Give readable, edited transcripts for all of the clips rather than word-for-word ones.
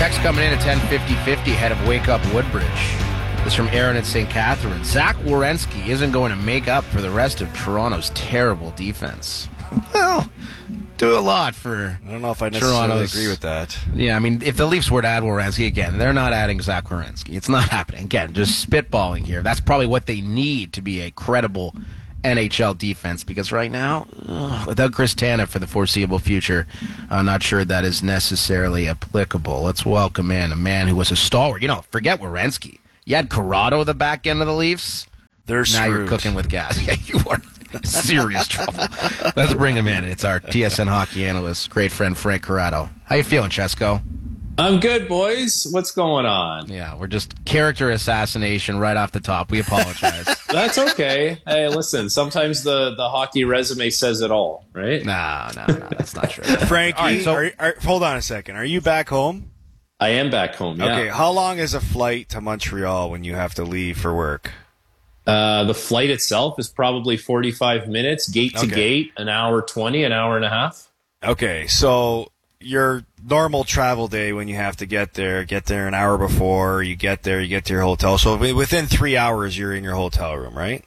Text coming in at 10:50 head of Wake Up Woodbridge. This is from Aaron at St. Catharines. Zach Werenski isn't going to make up for the rest of Toronto's terrible defense. Well, do a lot for I don't know if I necessarily agree with that. Yeah, I mean, if the Leafs were to add Werenski again, they're not adding Zach Werenski. It's not happening. Again, just spitballing here. That's probably what they need to be a credible NHL defense, because right now, without Chris Tanev for the foreseeable future, I'm not sure that is necessarily applicable. Let's welcome in a man who was a stalwart. You know, forget Werenski. You had Corrado the back end of the Leafs. They're now screwed. You're cooking with gas. Yeah, you are in serious trouble. Let's bring him in. It's our TSN hockey analyst, great friend Frank Corrado. How you feeling, Chesko? I'm good, boys. What's going on? Yeah, we're just character assassination right off the top. We apologize. That's okay. Hey, listen, sometimes the hockey resume says it all, right? No, that's not true. Frankie, right, so, hold on a second. Are you back home? I am back home, yeah. Okay, how long is a flight to Montreal when you have to leave for work? The flight itself is probably 45 minutes, gate to gate, an hour 20, an hour and a half. Okay, so your normal travel day when you have to get there an hour before, you get there, you get to your hotel. So within 3 hours, you're in your hotel room, right?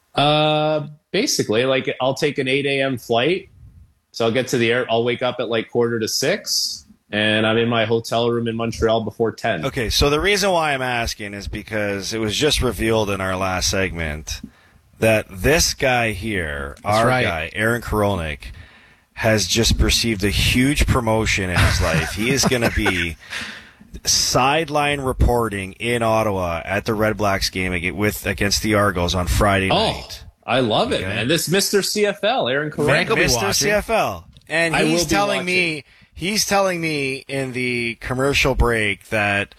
Basically, like I'll take an 8 a.m. flight. So I'll get to the air. I'll wake up at like 5:45, and I'm in my hotel room in Montreal before 10. Okay, so the reason why I'm asking is because it was just revealed in our last segment that this guy here, guy, Aaron Korolnik, has just received a huge promotion in his life. He is going to be sideline reporting in Ottawa at the Red Blacks game against the Argos on Friday night. I love it, man. This Mr. CFL, Aaron Korolnik. Mr. CFL. And he's telling me in the commercial break that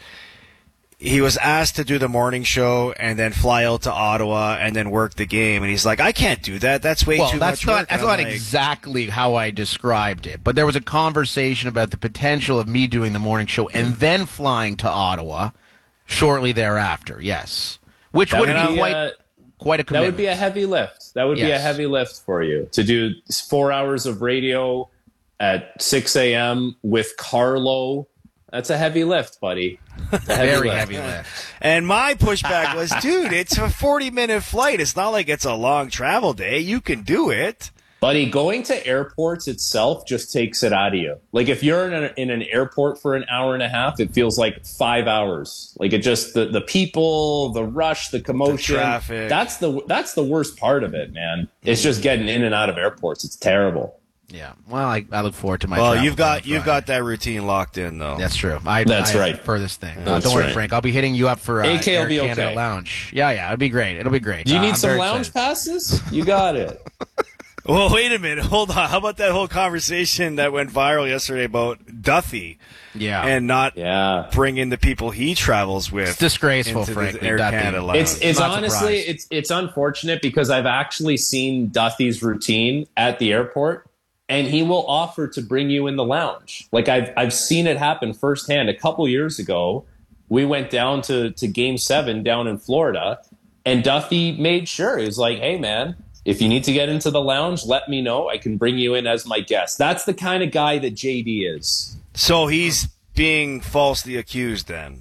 he was asked to do the morning show and then fly out to Ottawa and then work the game. And he's like, I can't do that. That's way too much work. That's not exactly how I described it. But there was a conversation about the potential of me doing the morning show and then flying to Ottawa shortly thereafter, yes. Which would be quite a commitment. That would be a heavy lift. That would be a heavy lift for you to do 4 hours of radio at 6 a.m. with Carlo. That's a heavy lift, buddy. Very heavy lift. And my pushback was, dude, it's a 40-minute flight. It's not like it's a long travel day. You can do it. Buddy, going to airports itself just takes it out of you. Like if you're in an airport for an hour and a half, it feels like 5 hours. Like it just the people, the rush, the commotion, the traffic. That's the worst part of it, man. It's just getting in and out of airports. It's terrible. Yeah, well, I look forward to my. Well, you've got that routine locked in, though. That's true. That's right. Furthest thing. Don't worry, Frank. I'll be hitting you up for AK Air will be Canada okay. Lounge. Yeah, it'll be great. It'll be great. Do you need some very lounge excited. passes? You got it. Well, wait a minute. Hold on. How about that whole conversation that went viral yesterday about Duffy? Yeah, and not bringing the people he travels with. It's disgraceful, Frank. Air Canada Lounge. It's honestly it's unfortunate because I've actually seen Duffy's routine at the airport. And he will offer to bring you in the lounge. Like I've seen it happen firsthand. A couple years ago, we went down to Game 7 down in Florida, and Duffy made sure. He was like, hey, man, if you need to get into the lounge, let me know. I can bring you in as my guest. That's the kind of guy that JD is. So he's being falsely accused then?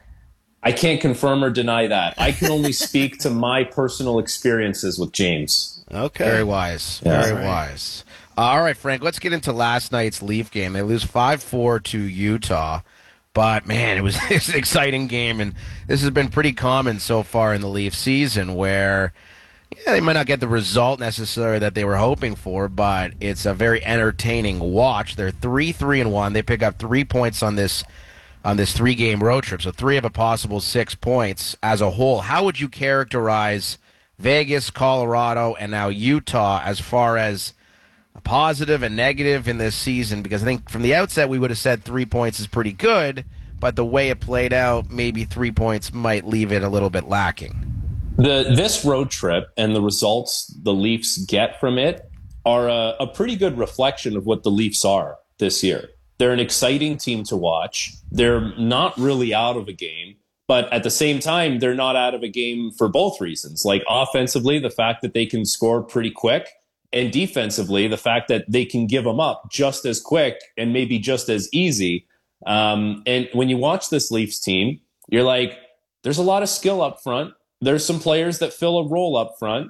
I can't confirm or deny that. I can only speak to my personal experiences with James. Okay. Very wise. Very wise. All right, Frank, let's get into last night's Leaf game. They lose 5-4 to Utah. But, man, it was an exciting game, and this has been pretty common so far in the Leaf season where they might not get the result necessarily that they were hoping for, but it's a very entertaining watch. They're 3-3-1. They pick up 3 points on this 3-game road trip, so 3 of a possible 6 points as a whole. How would you characterize Vegas, Colorado, and now Utah as far as a positive and negative in this season? Because I think from the outset we would have said 3 points is pretty good, but the way it played out, maybe 3 points might leave it a little bit lacking. This road trip and the results the Leafs get from it are a pretty good reflection of what the Leafs are this year. They're an exciting team to watch. They're not really out of a game, but at the same time, they're not out of a game for both reasons. Like offensively, the fact that they can score pretty quick, and defensively, the fact that they can give them up just as quick and maybe just as easy. And when you watch this Leafs team, you're like, there's a lot of skill up front. There's some players that fill a role up front.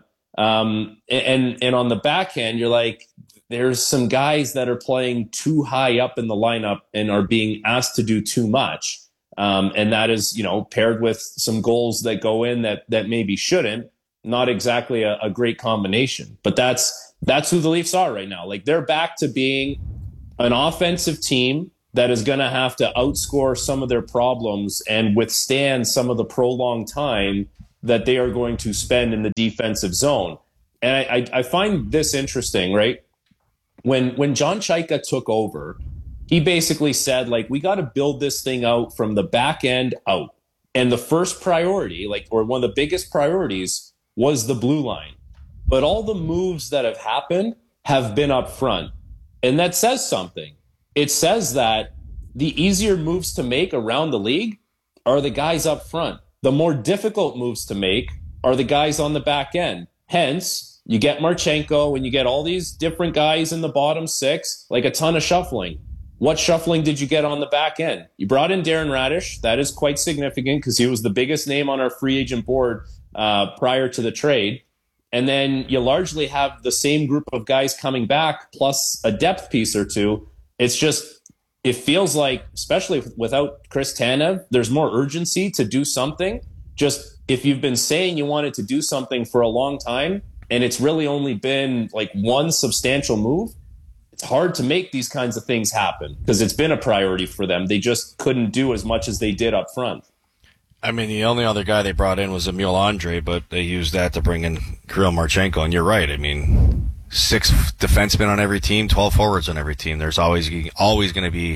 And on the back end, you're like, there's some guys that are playing too high up in the lineup and are being asked to do too much. And that is, paired with some goals that go in that maybe shouldn't. Not exactly a great combination, but that's who the Leafs are right now. Like, they're back to being an offensive team that is going to have to outscore some of their problems and withstand some of the prolonged time that they are going to spend in the defensive zone. And I find this interesting, right? When John Chaika took over, he basically said, like, we got to build this thing out from the back end out. And the first priority, or one of the biggest priorities, was the blue line. But all the moves that have happened have been up front. And that says something. It says that the easier moves to make around the league are the guys up front. The more difficult moves to make are the guys on the back end. Hence, you get Marchenko and you get all these different guys in the bottom six, like a ton of shuffling. What shuffling did you get on the back end? You brought in Darren Radish. That is quite significant because he was the biggest name on our free agent board prior to the trade. And then you largely have the same group of guys coming back plus a depth piece or two. It's just, it feels like, especially without Chris Tanev, there's more urgency to do something. Just if you've been saying you wanted to do something for a long time and it's really only been like one substantial move, it's hard to make these kinds of things happen because it's been a priority for them. They just couldn't do as much as they did up front. I mean, the only other guy they brought in was Emil Andre, but they used that to bring in Kirill Marchenko. And you're right. I mean, 6 defensemen on every team, 12 forwards on every team. There's always going to be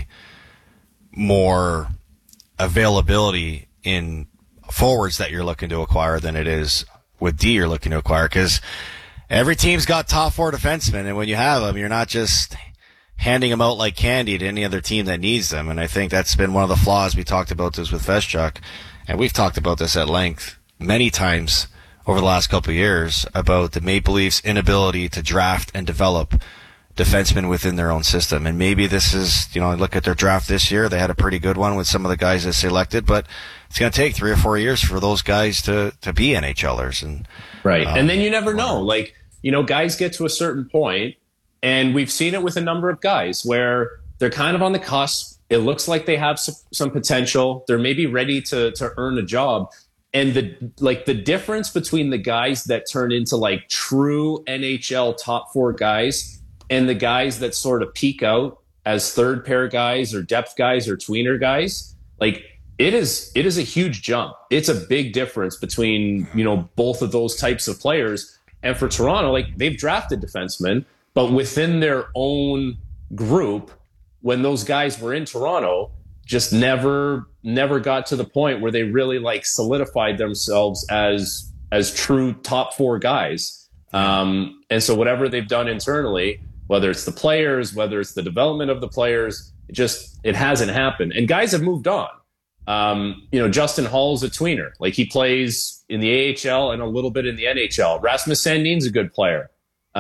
more availability in forwards that you're looking to acquire than it is with D you're looking to acquire, because every team's got top 4 defensemen, and when you have them, you're not just handing them out like candy to any other team that needs them. And I think that's been one of the flaws. We talked about this with Veschuk, and we've talked about this at length many times over the last couple of years about the Maple Leafs' inability to draft and develop defensemen within their own system. And maybe this is, look at their draft this year. They had a pretty good one with some of the guys they selected, but it's going to take 3 or 4 years for those guys to be NHLers. And right. And then you never know. Guys get to a certain point, and we've seen it with a number of guys where they're kind of on the cusp. It looks like they have some potential. They're maybe ready to earn a job. And the difference between the guys that turn into like true NHL top 4 guys and the guys that sort of peak out as third pair guys or depth guys or tweener guys, like it is a huge jump. It's a big difference between, both of those types of players. And for Toronto, like, they've drafted defensemen, but within their own group, when those guys were in Toronto, just never got to the point where they really like solidified themselves as true top 4 guys. And so whatever they've done internally, whether it's the players, whether it's the development of the players, it hasn't happened. And guys have moved on. Justin Hall's a tweener. Like, he plays in the AHL and a little bit in the NHL. Rasmus Sandin's a good player.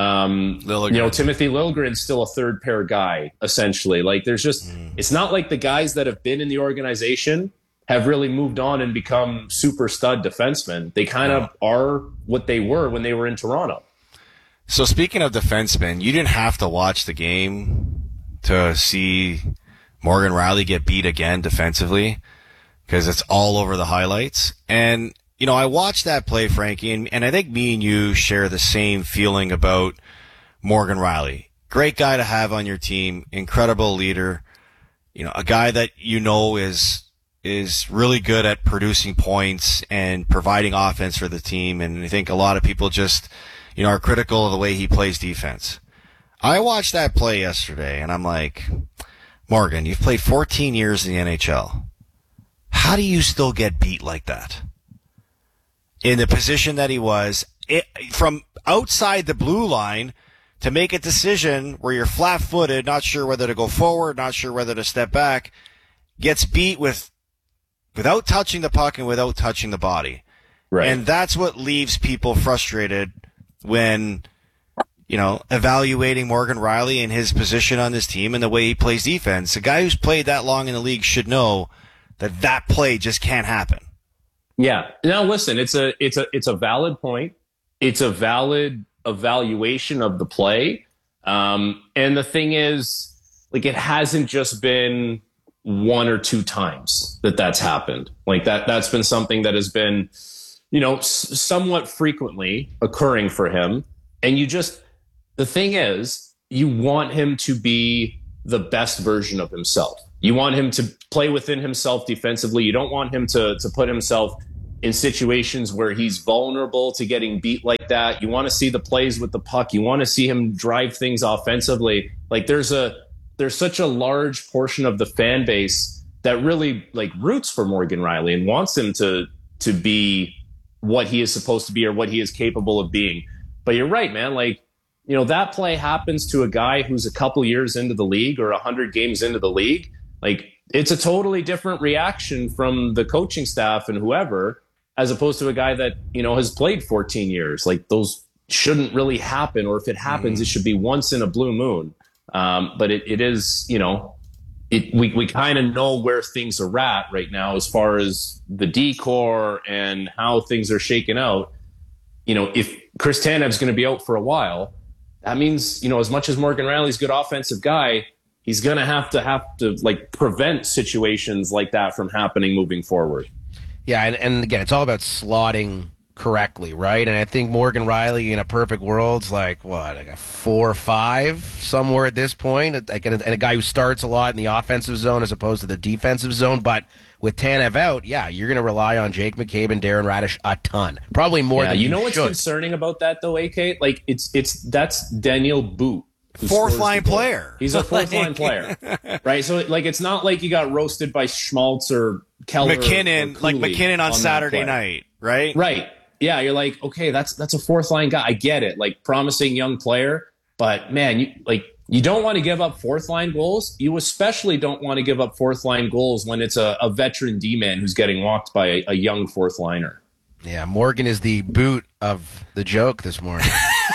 Timothy Liljegren's still a third pair guy, essentially. Like, there's just, it's not like the guys that have been in the organization have really moved on and become super stud defensemen. They kind of are what they were when they were in Toronto. So speaking of defensemen, you didn't have to watch the game to see Morgan Rielly get beat again defensively, because it's all over the highlights. And I watched that play, Frankie, and I think me and you share the same feeling about Morgan Rielly. Great guy to have on your team, incredible leader, a guy that is really good at producing points and providing offense for the team. And I think a lot of people just, are critical of the way he plays defense. I watched that play yesterday, and I'm like, Morgan, you've played 14 years in the NHL. How do you still get beat like that? In the position that he was, from outside the blue line to make a decision where you're flat-footed, not sure whether to go forward, not sure whether to step back, gets beat without touching the puck and without touching the body. Right. And that's what leaves people frustrated when evaluating Morgan Rielly and his position on this team and the way he plays defense. A guy who's played that long in the league should know that play just can't happen. Yeah. Now listen, it's a valid point. It's a valid evaluation of the play. And the thing is, like, it hasn't just been one or two times that's happened. Like that's been something that has been, somewhat frequently occurring for him. And the thing is, you want him to be the best version of himself. You want him to play within himself defensively. You don't want him to put himself in situations where he's vulnerable to getting beat like that. You want to see the plays with the puck. You want to see him drive things offensively. Like there's such a large portion of the fan base that really like roots for Morgan Rielly and wants him to be what he is supposed to be or what he is capable of being. But you're right, man. Like, that play happens to a guy who's a couple years into the league or 100 games into the league. Like, it's a totally different reaction from the coaching staff and whoever, as opposed to a guy that, has played 14 years. Like, those shouldn't really happen. Or if it happens, it should be once in a blue moon. But it is, we kind of know where things are at right now as far as the decor and how things are shaken out. If Chris Tanev's going to be out for a while, that means, as much as Morgan Rielly's a good offensive guy, he's going to have to like prevent situations like that from happening moving forward. Yeah, and again, it's all about slotting correctly, right? And I think Morgan Rielly in a perfect world's like a 4 or 5 somewhere at this point, like, and a guy who starts a lot in the offensive zone as opposed to the defensive zone. But with Tanev out, you're going to rely on Jake McCabe and Darren Radish a ton, probably more than you what's should. Concerning about that though, AK? Like that's Daniel Boot. Fourth line player. He's a fourth line player, right? So like, it's not like you got roasted by Schmaltz or Keller, McKinnon, like McKinnon on Saturday night, right? Right. Yeah, you're like, okay, that's a fourth line guy. I get it, like promising young player, but man, you don't want to give up fourth line goals. You especially don't want to give up fourth line goals when it's a veteran D-man who's getting walked by a young fourth liner. Yeah, Morgan is the boot of the joke this morning.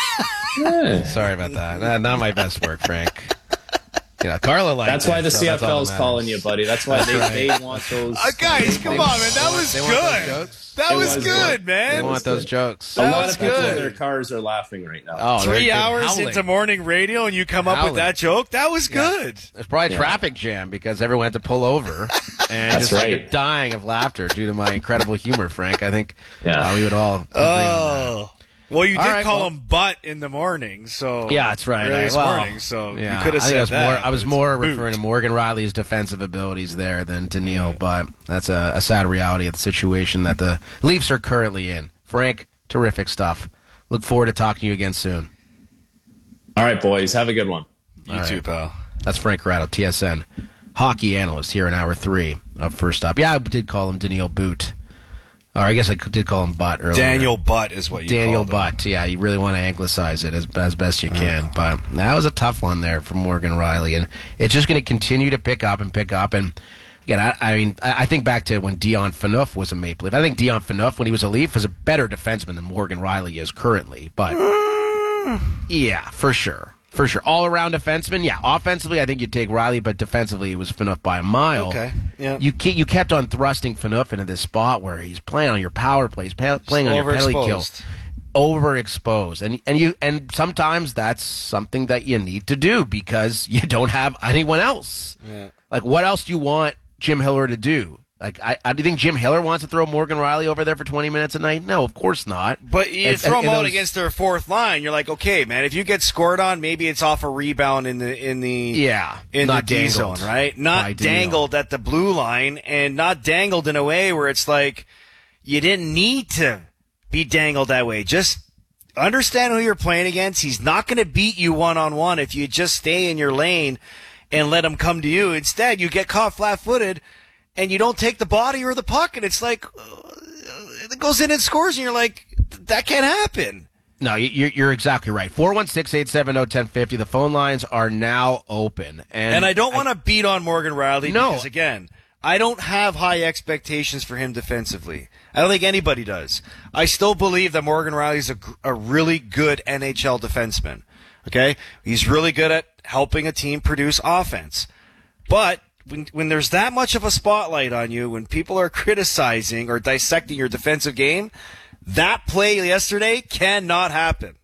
Sorry about that. Not my best work, Frank. Carla likes That's why the CFL's calling you, buddy. That's why they want those. Guys, come on, man. That was good. That was good, man. They want those jokes. A lot of people in their cars are laughing right now. Oh, 3 hours into morning radio and you come up with that joke? That was good. There's probably a traffic jam because everyone had to pull over and just like dying of laughter due to my incredible humor, Frank. I think we would all agree on that. Well, you did call him butt in the morning, so that's right. Morning, so you could have said that. I was more referring to Morgan Rielly's defensive abilities there than to Neil, but that's a sad reality of the situation that the Leafs are currently in. Frank, terrific stuff. Look forward to talking to you again soon. All right, boys, have a good one. You too, pal. That's Frank Corrado, TSN hockey analyst here in Hour 3 of First Up. Yeah, I did call him Daniel Boot. Or I guess I did call him Butt earlier. Daniel Butt is what you called him. Daniel Butt, yeah. You really want to anglicize it as best you can. But that was a tough one there for Morgan Rielly. And it's just going to continue to pick up. And again, I think back to when Dion Phaneuf was a Maple Leaf. I think Dion Phaneuf, when he was a Leaf, was a better defenseman than Morgan Rielly is currently. But, yeah, for sure. For sure. All-around defenseman, yeah. Offensively, I think you'd take Rielly, but defensively, it was Phaneuf by a mile. Okay, yeah. You kept on thrusting Phaneuf into this spot where he's playing on your power plays, playing on your penalty kill. Overexposed. And sometimes that's something that you need to do because you don't have anyone else. Yeah. Like, what else do you want Jim Hiller to do? Like, do you think Jim Hiller wants to throw Morgan Rielly over there for 20 minutes a night? No, of course not. But you throw him out against their fourth line. You're like, okay, man, if you get scored on, maybe it's off a rebound in the D zone, right? Not dangled at the blue line, and not dangled in a way where it's like you didn't need to be dangled that way. Just understand who you're playing against. He's not going to beat you one-on-one if you just stay in your lane and let him come to you. Instead, you get caught flat-footed, and you don't take the body or the puck, and it's like, it goes in and scores, and you're like, that can't happen. No, you're exactly right. 416-870-1050. The phone lines are now open. And I don't want to beat on Morgan Rielly because, again, I don't have high expectations for him defensively. I don't think anybody does. I still believe that Morgan Rielly's a really good NHL defenseman. Okay? He's really good at helping a team produce offense. But when there's that much of a spotlight on you, when people are criticizing or dissecting your defensive game, that play yesterday cannot happen.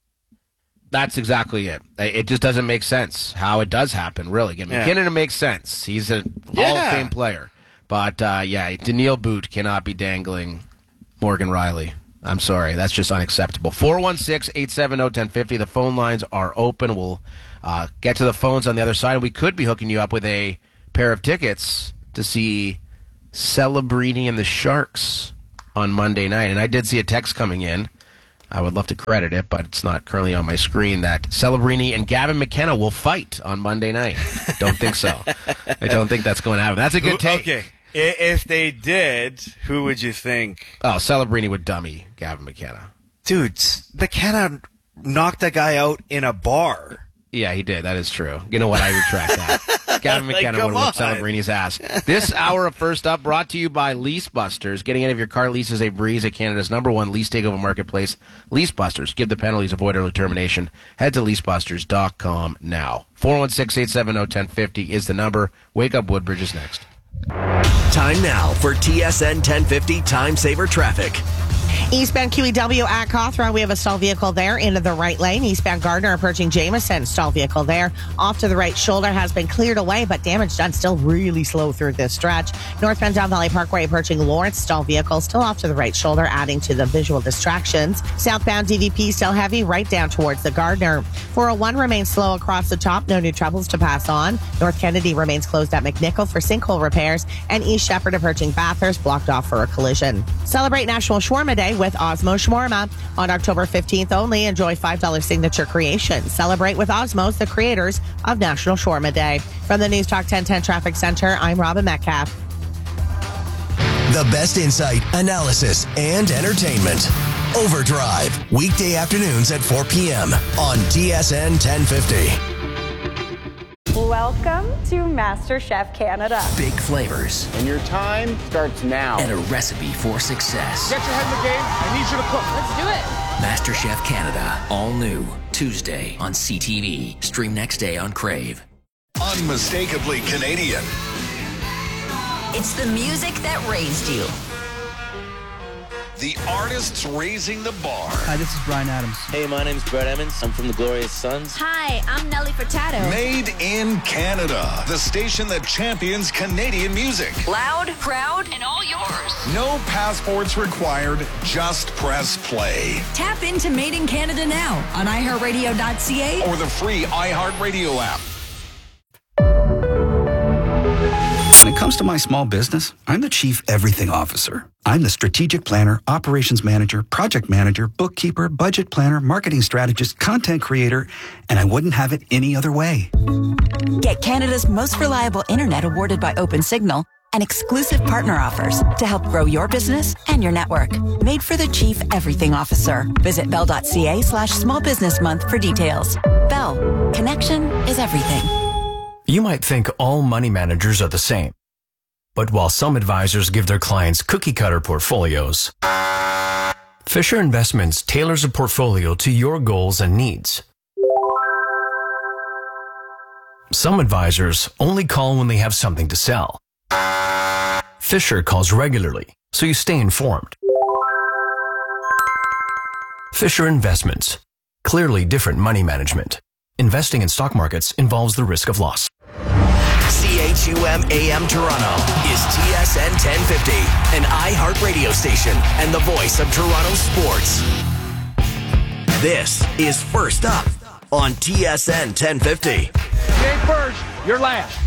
That's exactly it. It just doesn't make sense how it does happen, really. McKinnon, it makes sense. He's a Hall of Fame player. But, Daniil Boot cannot be dangling Morgan Riley. I'm sorry. That's just unacceptable. 416-870-1050. The phone lines are open. We'll get to the phones on the other side. We could be hooking you up with a pair of tickets to see Celebrini and the Sharks on Monday night. And I did see a text coming in. I would love to credit it, but it's not currently on my screen, that Celebrini and Gavin McKenna will fight on Monday night. Don't think so. I don't think that's going to happen. That's a good take. Okay. If they did, who would you think? Oh, Celebrini would dummy Gavin McKenna. Dude, McKenna knocked a guy out in a bar. Yeah, he did. That is true. You know what? I retract that. Gavin McKenna would whip Celebrini's ass. This hour of First Up brought to you by Lease Busters. Getting out of your car lease is a breeze at Canada's #1 lease takeover marketplace. Lease Busters. Give the penalties, avoid early termination. Head to leasebusters.com now. 416-870-1050 is the number. Wake Up Woodbridge is next. Time now for TSN 1050 Time Saver Traffic. Eastbound QEW at Cawthron, we have a stalled vehicle there into the right lane. Eastbound Gardner approaching Jameson, stalled vehicle there. Off to the right shoulder has been cleared away, but damage done still really slow through this stretch. Northbound Down Valley Parkway approaching Lawrence, stalled vehicle still off to the right shoulder, adding to the visual distractions. Southbound DVP still heavy right down towards the Gardner. 401 remains slow across the top, no new troubles to pass on. North Kennedy remains closed at McNichol for sinkhole repairs, and East Shepherd approaching Bathurst blocked off for a collision. Celebrate National Shawarma Day with Osmo Shawarma. On October 15th only, enjoy $5 signature creations. Celebrate with Osmos, the creators of National Shawarma Day. From the News Talk 1010 Traffic Center, I'm Robin Metcalf. The best insight, analysis, and entertainment. Overdrive, weekday afternoons at 4 p.m. on TSN 1050. Welcome to MasterChef Canada. Big flavors. And your time starts now. And a recipe for success. Get your head in the game. I need you to cook. Let's do it. MasterChef Canada. All new. Tuesday on CTV. Stream next day on Crave. Unmistakably Canadian. It's the music that raised you. The artists raising the bar. Hi, this is Bryan Adams. Hey, my name's Brett Emmons. I'm from the Glorious Sons. Hi, I'm Nelly Furtado. Made in Canada. The station that champions Canadian music. Loud, proud, and all yours. No passports required. Just press play. Tap into Made in Canada now on iHeartRadio.ca or the free iHeartRadio app. When it comes to my small business, I'm the Chief Everything Officer. I'm the strategic planner, operations manager, project manager, bookkeeper, budget planner, marketing strategist, content creator, and I wouldn't have it any other way. Get Canada's most reliable internet awarded by OpenSignal and exclusive partner offers to help grow your business and your network. Made for the Chief Everything Officer. Visit bell.ca/small business month for details. Bell. Connection is everything. You might think all money managers are the same. But while some advisors give their clients cookie-cutter portfolios, Fisher Investments tailors a portfolio to your goals and needs. Some advisors only call when they have something to sell. Fisher calls regularly, so you stay informed. Fisher Investments. Clearly different money management. Investing in stock markets involves the risk of loss. CHUM AM Toronto is TSN 1050, an iHeart radio station and the voice of Toronto sports. This is First Up on TSN 1050. You ain't first, you're last.